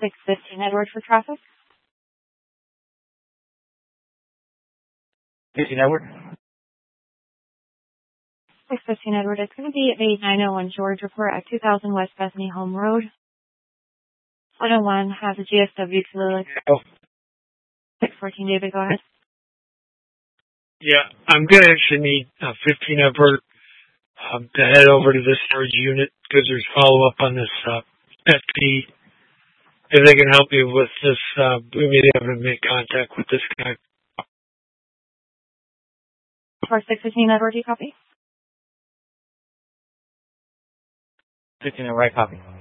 615 Edward for traffic. 15 Edward? 615 Edward. It's going to be a 901 George report at 2000 West Bethany Home Road. 101 has a GSW to the 614 David, go ahead. Yeah, I'm going to actually need 15 Edward to head over to this storage unit because there's follow-up on this SP. If they can help me with this, we may have to make contact with this guy. For 615 Edward, do you copy? 15 Edward, right, copy.